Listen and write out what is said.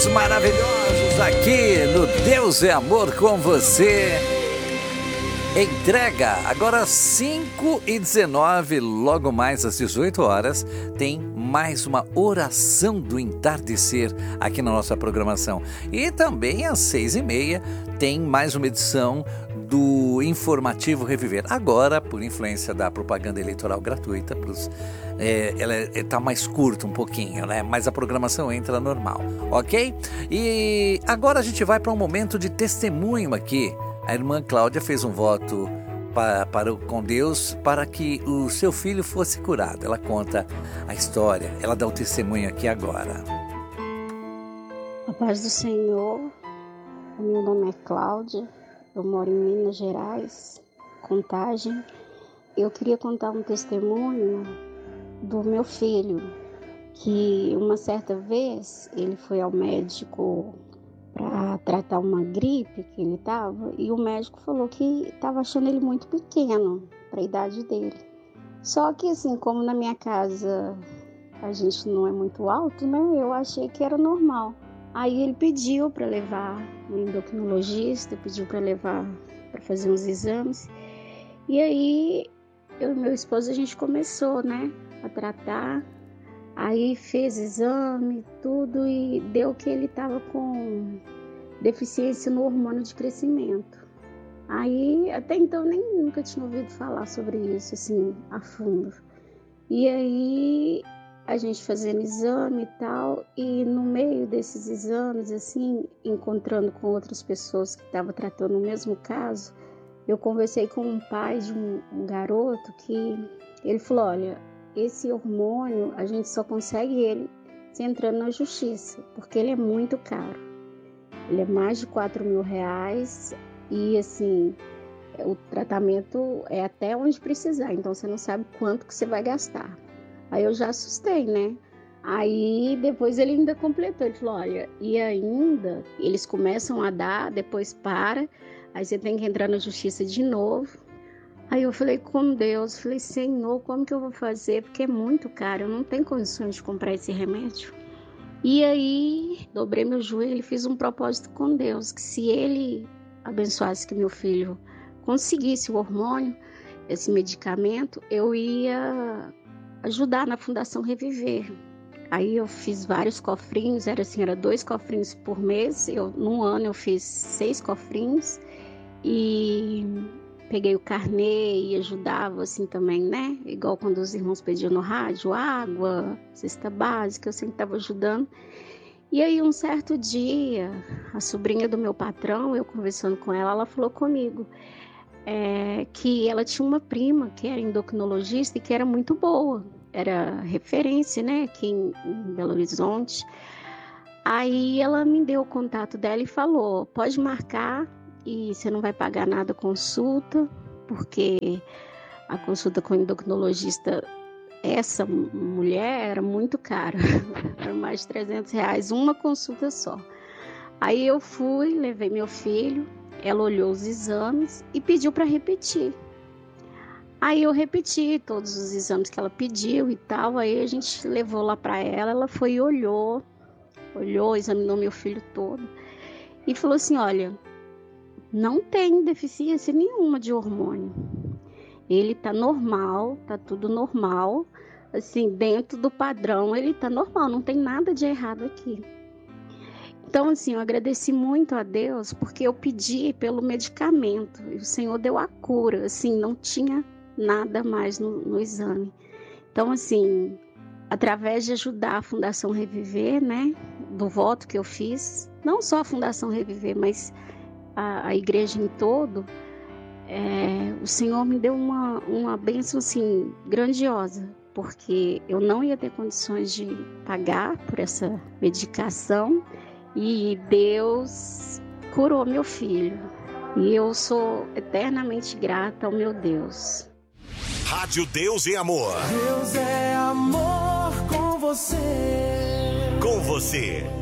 momentos maravilhosos aqui no Deus é Amor com você. Entrega, agora 5h19, logo mais às 18 horas, tem mais uma oração do entardecer aqui na nossa programação. E também às 6h30 tem mais uma edição do Informativo Reviver. Agora, por influência da propaganda eleitoral gratuita, ela está mais curta um pouquinho, né? Mas a programação entra normal, ok? E agora a gente vai para um momento de testemunho aqui. A irmã Cláudia fez um voto com Deus para que o seu filho fosse curado. Ela conta a história, ela dá o testemunho aqui agora. A paz do Senhor, o meu nome é Cláudia, eu moro em Minas Gerais, Contagem. Eu queria contar um testemunho do meu filho, que uma certa vez ele foi ao médico para tratar uma gripe que ele estava, e o médico falou que estava achando ele muito pequeno para a idade dele. Só que assim, como na minha casa a gente não é muito alto, né, eu achei que era normal. Aí ele pediu para levar um endocrinologista, pediu para levar para fazer uns exames, e aí eu e meu esposo a gente começou, né, a tratar. Aí fez exame, tudo, e deu que ele estava com deficiência no hormônio de crescimento. Aí, até então, nunca tinha ouvido falar sobre isso, assim, a fundo. E aí, a gente fazendo exame e tal, e no meio desses exames, assim, encontrando com outras pessoas que estavam tratando o mesmo caso, eu conversei com um pai de um garoto que ele falou, olha, esse hormônio, a gente só consegue ele se entrando na justiça, porque ele é muito caro. Ele é mais de R$4.000 e, assim, o tratamento é até onde precisar, então você não sabe quanto que você vai gastar. Aí eu já assustei, né? Aí depois ele ainda completou, ele falou, olha, e ainda eles começam a dar, depois para, aí você tem que entrar na justiça de novo. Aí eu falei com Deus, falei, Senhor, como que eu vou fazer? Porque é muito caro, eu não tenho condições de comprar esse remédio. E aí, dobrei meu joelho e fiz um propósito com Deus, que se Ele abençoasse que meu filho conseguisse o hormônio, esse medicamento, eu ia ajudar na Fundação Reviver. Aí eu fiz vários cofrinhos, era 2 cofrinhos por mês, num ano eu fiz 6 cofrinhos e peguei o carnê e ajudava assim também, né? Igual quando os irmãos pediam no rádio, água, cesta básica, eu sempre estava ajudando. E aí um certo dia, a sobrinha do meu patrão, eu conversando com ela, ela falou comigo que ela tinha uma prima que era endocrinologista e que era muito boa. Era referência, né? Aqui em Belo Horizonte. Aí ela me deu o contato dela e falou, pode marcar, e você não vai pagar nada a consulta, porque a consulta com o endocrinologista, essa mulher, era muito cara, era mais de R$300 uma consulta só. Aí eu fui, levei meu filho, ela olhou os exames e pediu para repetir. Aí eu repeti todos os exames que ela pediu e tal, aí a gente levou lá para ela, ela foi e olhou, examinou meu filho todo e falou assim, olha, não tem deficiência nenhuma de hormônio. Ele tá normal, tá tudo normal. Assim, dentro do padrão, ele tá normal, não tem nada de errado aqui. Então, assim, eu agradeci muito a Deus, porque eu pedi pelo medicamento, e o Senhor deu a cura, assim, não tinha nada mais no exame. Então, assim, através de ajudar a Fundação Reviver, né, do voto que eu fiz, não só a Fundação Reviver, mas a igreja em todo, o Senhor me deu uma bênção assim, grandiosa, porque eu não ia ter condições de pagar por essa medicação e Deus curou meu filho. E eu sou eternamente grata ao meu Deus. Rádio Deus e Amor. Deus é amor com você. Com você.